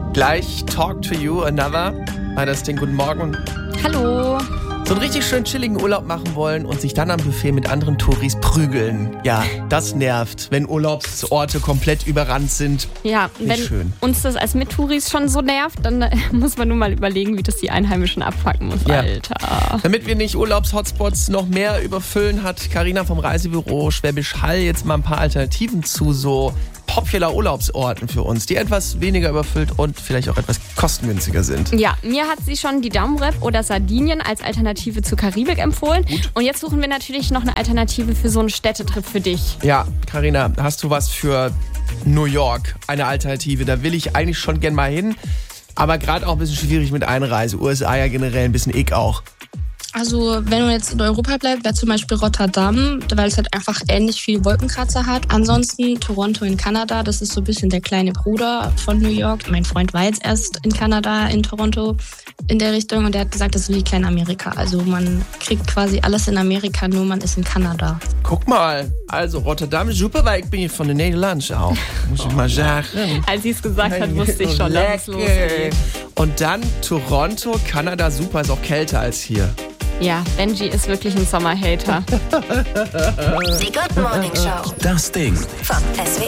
Gleich Talk to You, Another. Das Ding, guten Morgen. Hallo. So einen richtig schön chilligen Urlaub machen wollen und sich dann am Buffet mit anderen Touris prügeln. Ja, das nervt, wenn Urlaubsorte komplett überrannt sind. Ja, Nicht wenn schön. uns das als Mittouris schon so nervt, dann muss man nur mal überlegen, wie das die Einheimischen abpacken muss, Ja. Alter. Damit wir nicht Urlaubshotspots noch mehr überfüllen, hat Carina vom Reisebüro Schwäbisch Hall jetzt mal ein paar Alternativen zu so popular Urlaubsorten für uns, die etwas weniger überfüllt und vielleicht auch etwas kostengünstiger sind. Ja, mir hat sie schon die Daumrep oder Sardinien als Alternative zur Karibik empfohlen. Gut. Und jetzt suchen wir natürlich noch eine Alternative für so einen Städtetrip für dich. Ja, Carina, hast du was für New York, eine Alternative? Da will ich eigentlich schon gern mal hin, aber gerade auch ein bisschen schwierig mit Einreise. USA ja generell ein bisschen auch. Also wenn du jetzt in Europa bleibst, wäre zum Beispiel Rotterdam, weil es halt einfach ähnlich viel Wolkenkratzer hat. Ansonsten Toronto in Kanada, das ist so ein bisschen der kleine Bruder von New York. Mein Freund war jetzt erst in Kanada, in Toronto, in der Richtung. Und der hat gesagt, das ist wie klein Amerika. Also man kriegt quasi alles in Amerika, nur man ist in Kanada. Guck mal, also Rotterdam ist super, weil ich bin hier von den Nederlanden auch. Muss ich mal sagen. Als sie es gesagt hat, wusste ich schon, dass es losgeht. Und dann Toronto, Kanada, super, ist auch kälter als hier. Ja, Benji ist wirklich ein Sommerhater. Die Good Morning Show. Das Ding. Vom SWR.